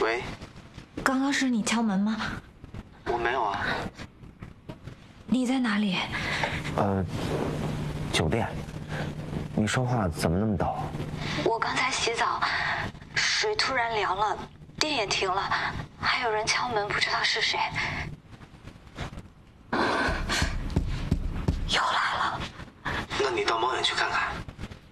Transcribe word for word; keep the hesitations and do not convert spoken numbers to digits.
喂， 刚刚是你敲门吗？ 我没有啊。 你在哪里？ 呃，酒店。你说话怎么那么抖？ 我刚才洗澡，水突然凉了，电也停了，还有人敲门，不知道是谁。